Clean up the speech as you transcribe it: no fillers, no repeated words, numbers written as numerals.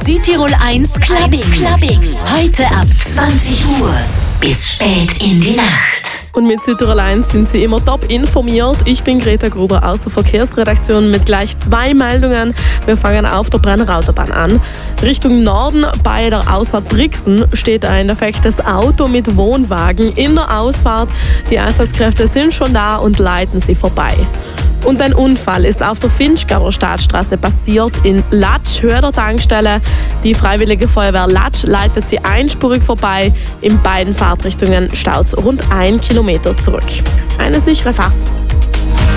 Südtirol 1 Clubbing. Heute ab 20 Uhr bis spät in die Nacht. Und mit Südtirol 1 sind Sie immer top informiert. Ich bin Greta Gruber aus der Verkehrsredaktion mit gleich 2 Meldungen. Wir fangen auf der Brenner Autobahn an. Richtung Norden bei der Ausfahrt Brixen steht ein defektes Auto mit Wohnwagen in der Ausfahrt. Die Einsatzkräfte sind schon da und leiten sie vorbei. Und ein Unfall ist auf der Finchgauer Staatsstraße passiert in Latsch, Höhe der Tankstelle. Die Freiwillige Feuerwehr Latsch leitet sie einspurig vorbei. In beiden Fahrtrichtungen staut es rund 1 Kilometer zurück. Eine sichere Fahrt.